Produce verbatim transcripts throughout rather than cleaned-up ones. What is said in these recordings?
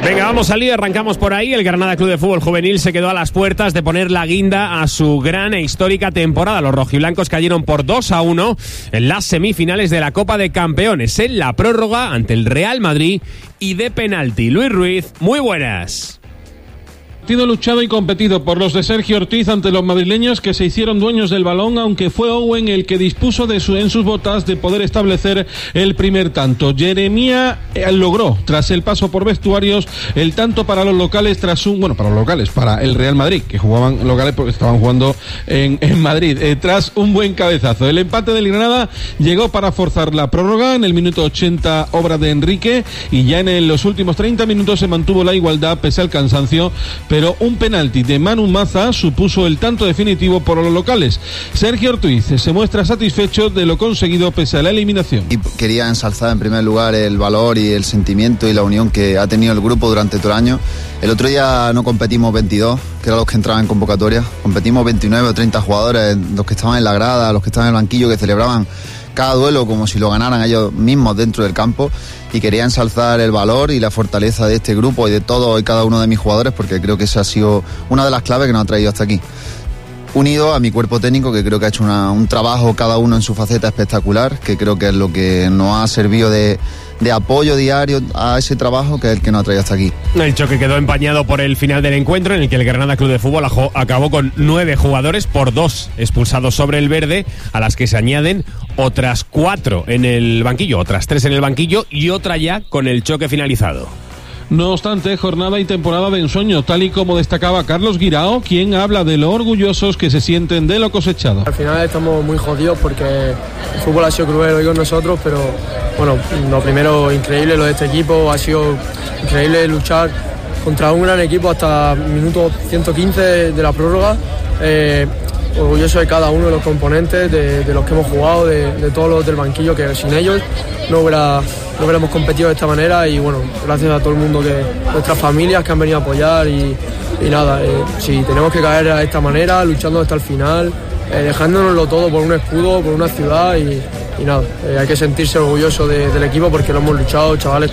Venga, vamos al lío, arrancamos por ahí. El Granada Club de Fútbol Juvenil se quedó a las puertas de poner la guinda a su gran e histórica temporada. Los rojiblancos cayeron por dos a uno en las semifinales de la Copa de Campeones, en la prórroga ante el Real Madrid y de penalti. Luis Ruiz, muy buenas. Partido luchado y competido por los de Sergio Ortiz ante los madrileños, que se hicieron dueños del balón, aunque fue Owen el que dispuso de su, en sus botas de poder establecer el primer tanto. Jeremía eh, logró, tras el paso por vestuarios, el tanto para los locales tras un, bueno, para los locales, para el Real Madrid, que jugaban locales porque estaban jugando en, en Madrid, eh, tras un buen cabezazo. El empate del Granada llegó para forzar la prórroga en el minuto ochenta, obra de Enrique, y ya en el, los últimos treinta minutos se mantuvo la igualdad pese al cansancio, pero un penalti de Manu Maza supuso el tanto definitivo por los locales. Sergio Ortiz se muestra satisfecho de lo conseguido pese a la eliminación. Y quería ensalzar en primer lugar el valor y el sentimiento y la unión que ha tenido el grupo durante todo el año. El otro día no competimos veintidós, que eran los que entraban en convocatoria, competimos veintinueve o treinta jugadores, los que estaban en la grada, los que estaban en el banquillo, que celebraban cada duelo como si lo ganaran ellos mismos dentro del campo, y quería ensalzar el valor y la fortaleza de este grupo y de todos y cada uno de mis jugadores, porque creo que esa ha sido una de las claves que nos ha traído hasta aquí. Unido a mi cuerpo técnico, que creo que ha hecho una, un trabajo cada uno en su faceta espectacular, que creo que es lo que nos ha servido de, de apoyo diario a ese trabajo, que es el que nos ha traído hasta aquí. El choque quedó empañado por el final del encuentro, en el que el Granada Club de Fútbol acabó con nueve jugadores por dos expulsados sobre el verde, a las que se añaden otras cuatro en el banquillo, otras tres en el banquillo y otra ya con el choque finalizado. No obstante, jornada y temporada de ensueño, tal y como destacaba Carlos Guirao, quien habla de lo orgullosos que se sienten de lo cosechado. Al final estamos muy jodidos porque el fútbol ha sido cruel hoy con nosotros, pero bueno, lo primero, increíble lo de este equipo, ha sido increíble luchar contra un gran equipo hasta el minuto ciento quince de la prórroga. Eh, orgulloso de cada uno de los componentes, de, de los que hemos jugado, de, de todos los del banquillo, que sin ellos no hubiera, no hubiéramos competido de esta manera. Y bueno, gracias a todo el mundo, que nuestras familias que han venido a apoyar, y, y nada, eh, si tenemos que caer de esta manera, luchando hasta el final, eh, dejándonoslo todo por un escudo, por una ciudad, y, y nada, eh, hay que sentirse orgulloso de, del equipo porque lo hemos luchado, chavales.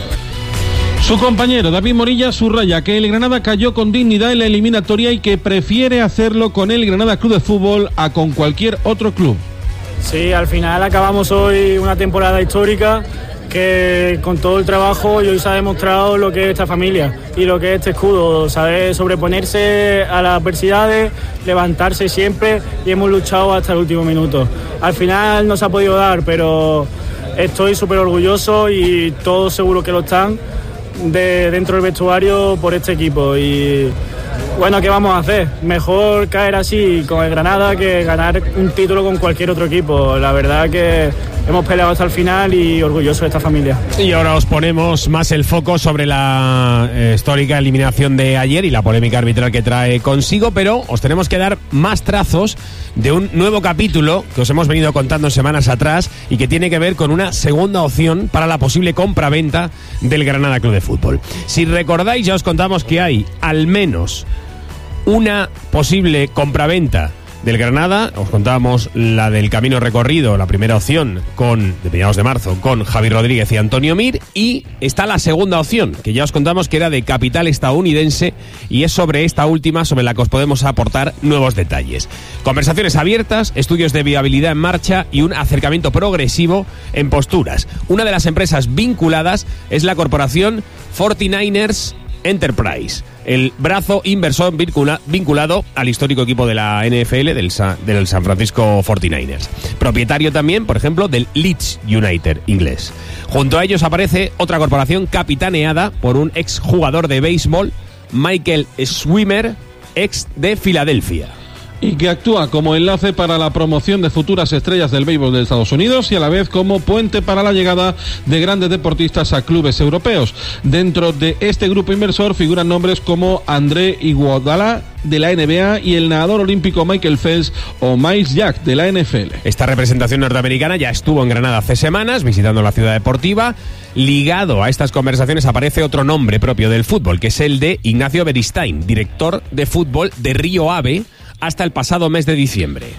Su compañero David Morilla subraya que el Granada cayó con dignidad en la eliminatoria y que prefiere hacerlo con el Granada Club de Fútbol a con cualquier otro club. Sí, al final acabamos hoy una temporada histórica, que con todo el trabajo y hoy se ha demostrado lo que es esta familia y lo que es este escudo, saber sobreponerse a las adversidades, levantarse siempre, y hemos luchado hasta el último minuto. Al final no se ha podido dar, pero estoy súper orgulloso, y todos seguro que lo están, de dentro del vestuario por este equipo. Y bueno, ¿qué vamos a hacer? Mejor caer así con el Granada que ganar un título con cualquier otro equipo. La verdad que hemos peleado hasta el final y orgulloso de esta familia. Y ahora os ponemos más el foco sobre la eh, histórica eliminación de ayer y la polémica arbitral que trae consigo, pero os tenemos que dar más trazos de un nuevo capítulo que os hemos venido contando semanas atrás y que tiene que ver con una segunda opción para la posible compra-venta del Granada Club de Fútbol. Si recordáis, ya os contamos que hay al menos una posible compraventa del Granada. Os contábamos la del camino recorrido, la primera opción con de mediados de marzo con Javi Rodríguez y Antonio Mir, y está la segunda opción que ya os contamos que era de capital estadounidense, y es sobre esta última sobre la que os podemos aportar nuevos detalles. Conversaciones abiertas, estudios de viabilidad en marcha y un acercamiento progresivo en posturas. Una de las empresas vinculadas es la corporación forty-niners Enterprise, el brazo inversor vincula, vinculado al histórico equipo de la N F L del, Sa, del San Francisco forty-niners. Propietario también, por ejemplo, del Leeds United inglés. Junto a ellos aparece otra corporación capitaneada por un exjugador de béisbol, Michael Swimmer, ex de Filadelfia, y que actúa como enlace para la promoción de futuras estrellas del béisbol de Estados Unidos y a la vez como puente para la llegada de grandes deportistas a clubes europeos. Dentro de este grupo inversor figuran nombres como André Iguodala de la N B A y el nadador olímpico Michael Phelps o Miles Jack de la N F L. Esta representación norteamericana ya estuvo en Granada hace semanas visitando la ciudad deportiva. Ligado a estas conversaciones aparece otro nombre propio del fútbol, que es el de Ignacio Beristain, director de fútbol de Río Ave hasta el pasado mes de diciembre.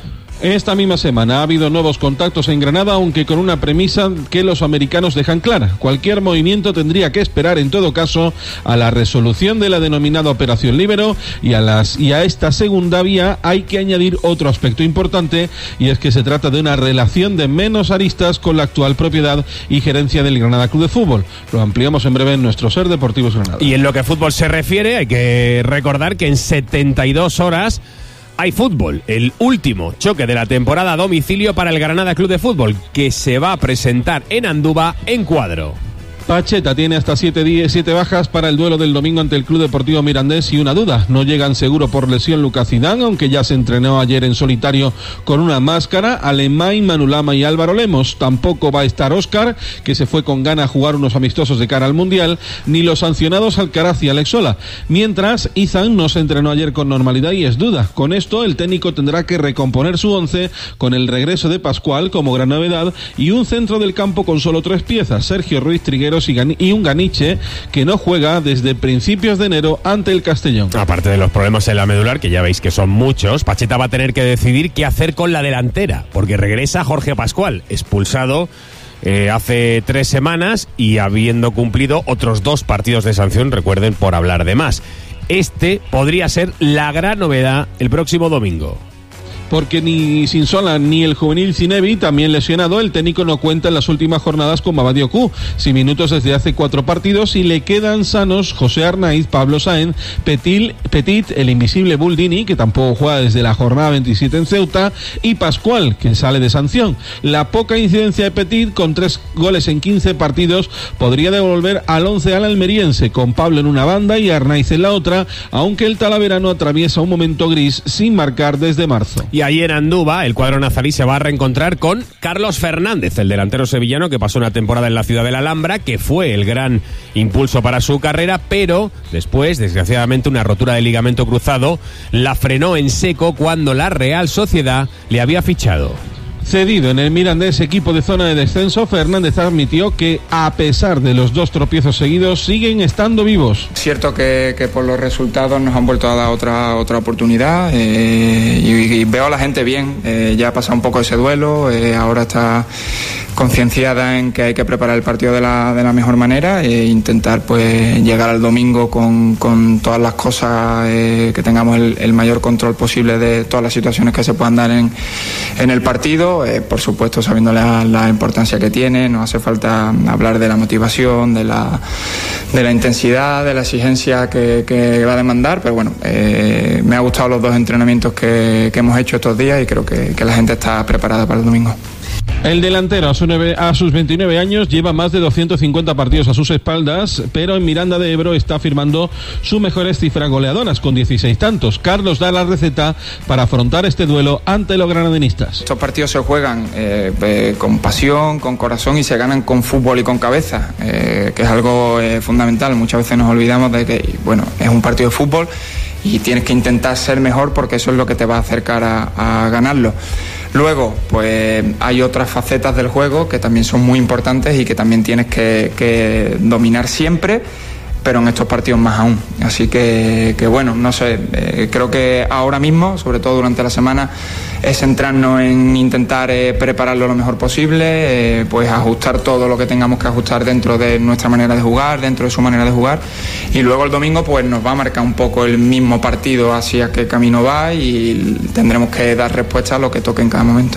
Esta misma semana ha habido nuevos contactos en Granada, aunque con una premisa que los americanos dejan clara. Cualquier movimiento tendría que esperar, en todo caso, a la resolución de la denominada Operación Líbero, y a, las, y a esta segunda vía hay que añadir otro aspecto importante, y es que se trata de una relación de menos aristas con la actual propiedad y gerencia del Granada Club de Fútbol. Lo ampliamos en breve en nuestro Ser Deportivos Granada. Y en lo que a fútbol se refiere, hay que recordar que en setenta y dos horas hay fútbol, el último choque de la temporada a domicilio para el Granada Club de Fútbol, que se va a presentar en Andúba en cuadro. Pacheta tiene hasta siete, días, siete bajas para el duelo del domingo ante el Club Deportivo Mirandés, y una duda: no llegan seguro por lesión Lucas Zidane, aunque ya se entrenó ayer en solitario con una máscara, Alemán, Manulama y Álvaro Lemos. Tampoco va a estar Óscar, que se fue con gana a jugar unos amistosos de cara al Mundial, ni los sancionados Alcaraz y Alex Sola. Mientras, Izan no se entrenó ayer con normalidad y es duda. Con esto, el técnico tendrá que recomponer su once con el regreso de Pascual como gran novedad y un centro del campo con solo tres piezas: Sergio Ruiz Trigueros y un Ganiche, que no juega desde principios de enero ante el Castellón. Aparte de los problemas en la medular, que ya veis que son muchos, Pacheta va a tener que decidir qué hacer con la delantera, porque regresa Jorge Pascual, expulsado eh, hace tres semanas y habiendo cumplido otros dos partidos de sanción, recuerden, por hablar de más. Este podría ser la gran novedad el próximo domingo. Porque ni Sinsola ni el juvenil Cinevi, también lesionado, el técnico no cuenta en las últimas jornadas con Babadioku, sin minutos desde hace cuatro partidos, y le quedan sanos José Arnaiz, Pablo Sáenz, Petit, Petit, el invisible Buldini, que tampoco juega desde la jornada veintisiete en Ceuta, y Pascual, que sale de sanción. La poca incidencia de Petit, con tres goles en quince partidos, podría devolver al once al almeriense, con Pablo en una banda y Arnaiz en la otra, aunque el talaverano atraviesa un momento gris sin marcar desde marzo. Y ahí en Andúba, el cuadro nazarí se va a reencontrar con Carlos Fernández, el delantero sevillano que pasó una temporada en la ciudad de la Alhambra, que fue el gran impulso para su carrera, pero después, desgraciadamente, una rotura de ligamento cruzado la frenó en seco cuando la Real Sociedad le había fichado. Cedido en el Mirandés, equipo de zona de descenso, Fernández admitió que, a pesar de los dos tropiezos seguidos, siguen estando vivos. Cierto que, que por los resultados nos han vuelto a dar otra otra oportunidad, eh, y, y veo a la gente bien, eh, ya ha pasado un poco ese duelo, eh, ahora está concienciada en que hay que preparar el partido de la, de la mejor manera e intentar pues llegar al domingo con, con todas las cosas, eh, que tengamos el, el mayor control posible de todas las situaciones que se puedan dar en, en el partido, eh, por supuesto sabiendo la, la importancia que tiene. No hace falta hablar de la motivación, de la, de la intensidad, de la exigencia que, que va a demandar, pero bueno, eh, me ha gustado los dos entrenamientos que, que hemos hecho estos días y creo que, que la gente está preparada para el domingo. El delantero a, su nueve, a sus veintinueve años lleva más de doscientos cincuenta partidos a sus espaldas, pero en Miranda de Ebro está firmando sus mejores cifras goleadoras con dieciséis tantos. Carlos da la receta para afrontar este duelo ante los granadinistas. Estos partidos se juegan eh, eh, con pasión, con corazón y se ganan con fútbol y con cabeza, eh, que es algo eh, fundamental. Muchas veces nos olvidamos de que, bueno, es un partido de fútbol y tienes que intentar ser mejor porque eso es lo que te va a acercar a, a ganarlo. Luego, pues hay otras facetas del juego que también son muy importantes y que también tienes que, que dominar siempre, pero en estos partidos más aún. Así que, que bueno, no sé, eh, creo que ahora mismo, sobre todo durante la semana, es centrarnos en intentar eh, prepararlo lo mejor posible, eh, pues ajustar todo lo que tengamos que ajustar dentro de nuestra manera de jugar, dentro de su manera de jugar, y luego el domingo pues nos va a marcar un poco el mismo partido hacia qué camino va y tendremos que dar respuesta a lo que toque en cada momento.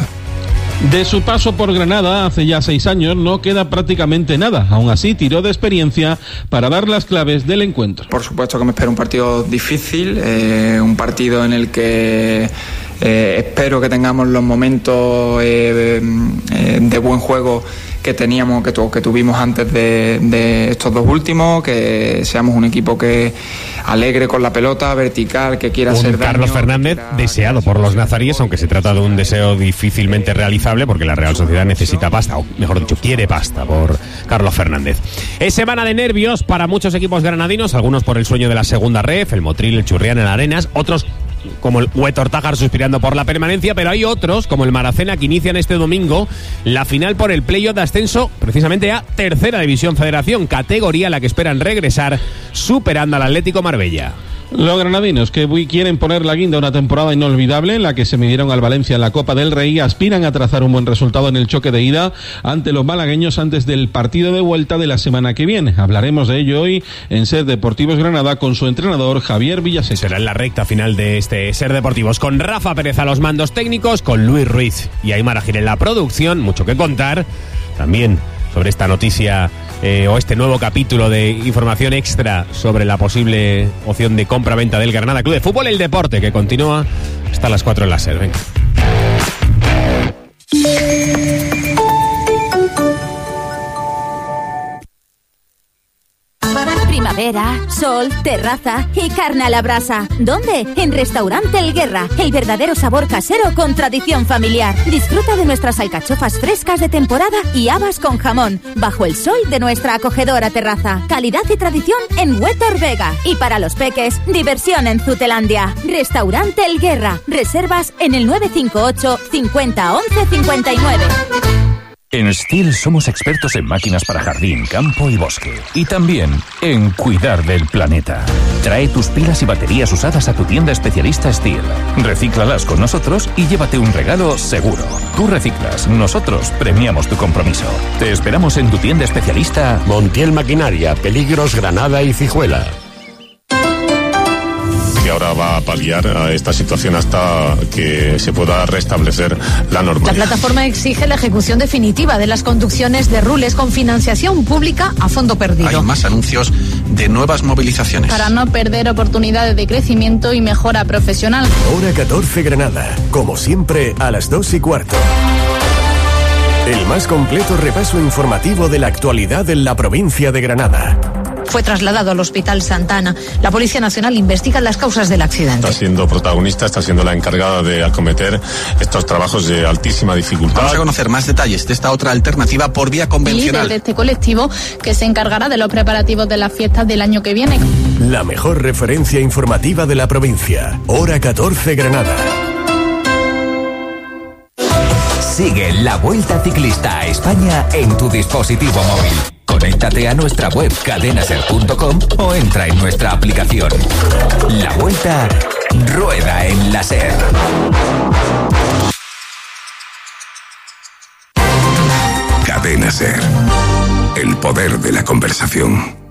De su paso por Granada hace ya seis años no queda prácticamente nada. Aún así, tiró de experiencia para dar las claves del encuentro. Por supuesto que me espera un partido difícil, eh, un partido en el que eh, espero que tengamos los momentos eh, eh, de buen juego que teníamos, que, tu, que tuvimos antes de, de estos dos últimos, que seamos un equipo que alegre con la pelota, vertical, que quiera un ser Carlos daño, Fernández quiera, deseado por los nazaríes, aunque se trata de un deseo difícilmente realizable porque la Real Sociedad necesita pasta, o mejor dicho, quiere pasta por Carlos Fernández. Es semana de nervios para muchos equipos granadinos, algunos por el sueño de la segunda ref, el Motril, el Churrián, el Arenas, otros como el Huetortájar suspirando por la permanencia, pero hay otros, como el Maracena, que inician este domingo la final por el playoff de ascenso, precisamente a Tercera División Federación, categoría a la que esperan regresar, superando al Atlético Marbella. Los granadinos, que quieren poner la guinda a una temporada inolvidable en la que se midieron al Valencia en la Copa del Rey, aspiran a trazar un buen resultado en el choque de ida ante los malagueños antes del partido de vuelta de la semana que viene. Hablaremos de ello hoy en Ser Deportivos Granada con su entrenador Javier Villaseca. Será en la recta final de este Ser Deportivos, con Rafa Pérez a los mandos técnicos, con Luis Ruiz y Aymar Agir en la producción. Mucho que contar también sobre esta noticia eh, o este nuevo capítulo de información extra sobre la posible opción de compra-venta del Granada Club de Fútbol. El deporte que continúa hasta las cuatro en la Ser. Venga. Primavera, sol, terraza y carne a la brasa. ¿Dónde? En Restaurante El Guerra, el verdadero sabor casero con tradición familiar. Disfruta de nuestras alcachofas frescas de temporada y habas con jamón, bajo el sol de nuestra acogedora terraza. Calidad y tradición en Huétor Vega. Y para los peques, diversión en Zutelandia. Restaurante El Guerra. Reservas en el nueve cinco ocho cincuenta once cincuenta y nueve. En Stihl somos expertos en máquinas para jardín, campo y bosque. Y también en cuidar del planeta. Trae tus pilas y baterías usadas a tu tienda especialista Stihl. Recíclalas con nosotros y llévate un regalo seguro. Tú reciclas, nosotros premiamos tu compromiso. Te esperamos en tu tienda especialista Montiel Maquinaria, Peligros, Granada y Cijuela. Que ahora va a paliar a esta situación hasta que se pueda restablecer la normalidad. La plataforma exige la ejecución definitiva de las conducciones de Rules con financiación pública a fondo perdido. Hay más anuncios de nuevas movilizaciones. Para no perder oportunidades de crecimiento y mejora profesional. Hora catorce Granada, como siempre a las dos y cuarto. El más completo repaso informativo de la actualidad en la provincia de Granada. Fue trasladado al Hospital Santa Ana. La Policía Nacional investiga las causas del accidente. Está siendo protagonista, está siendo la encargada de acometer estos trabajos de altísima dificultad. Vamos a conocer más detalles de esta otra alternativa por vía convencional. Líder de este colectivo que se encargará de los preparativos de las fiestas del año que viene. La mejor referencia informativa de la provincia. Hora catorce Granada. Sigue la Vuelta Ciclista a España en tu dispositivo móvil. Conéctate a nuestra web cadena ser punto com o entra en nuestra aplicación. La Vuelta rueda en la Ser. Cadena Ser. El poder de la conversación.